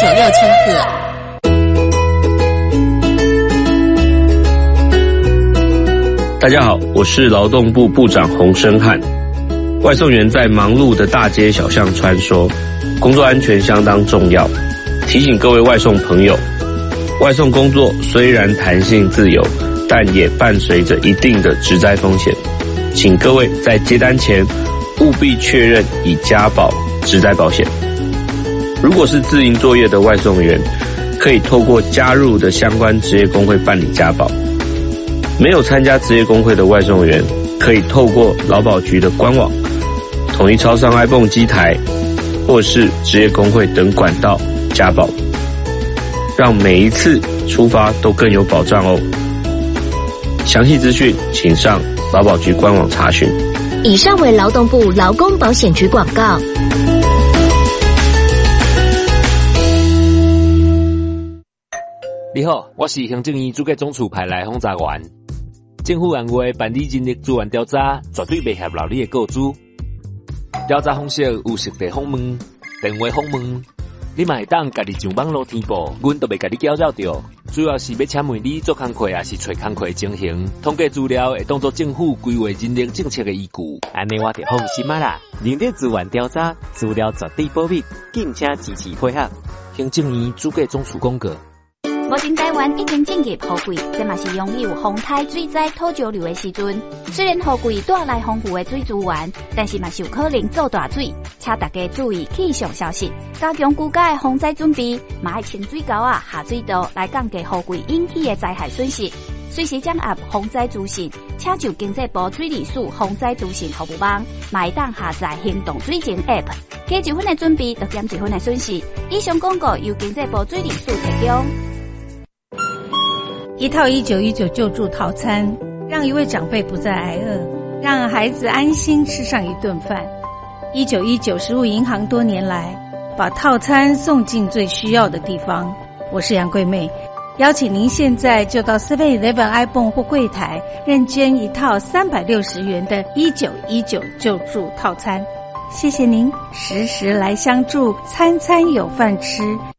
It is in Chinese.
96千赫。 大家好，我是劳动部部长洪申翰。外送员在忙碌的大街小巷穿梭，工作安全相当重要。提醒各位外送朋友，外送工作虽然弹性自由，但也伴随着一定的职灾风险。请各位在接单前务必确认已加保职灾保险。如果是自营作业的外送员，可以透过加入的相关职业工会办理加保。没有参加职业工会的外送员，可以透过劳保局的官网、统一超商 iPhone 机台，或是职业工会等管道加保，让每一次出发都更有保障哦。详细资讯请上劳保局官网查询。 以上为劳动部劳工保险局广告。 你好，我是行政院主计总处派来访查员。政府按月办理人力资源调查，绝对袂泄露你的个资。调查方式有实地访问、电话访问，你嘛会当家己上网络填报，阮都袂甲你搅扰到。主要是要请问你做工课还是找工课的情形，统计资料会当作政府规划人力政策的依据。 安尼我就放心啦。人力资源调查资料绝对保密，敬请支持配合。 行政院主计总处公告。 目前台湾已经进入雨季，这嘛是拥有风台、水灾、土石流的时阵。虽然雨季带来丰富的水资源，但是嘛是有可能造大水，请大家注意气象消息，加强居家的防灾准备，嘛爱清水沟啊、下水道来降低雨季引起的灾害损失。随时掌握防灾资讯，请就经济部水利署防灾资讯服务网，嘛会当下载行动水情 App， 加一分的准备，就减一分的损失。以上广告由经济部水利署提供。 一套1919救助套餐，让一位长辈不再挨饿，让孩子安心吃上一顿饭。1919食物银行多年来把套餐送进最需要的地方。我是杨桂妹，邀请您现在就到 7-Eleven iPhone 或柜台认捐一套360元的1919救助套餐。谢谢您时时来相助，餐餐有饭吃。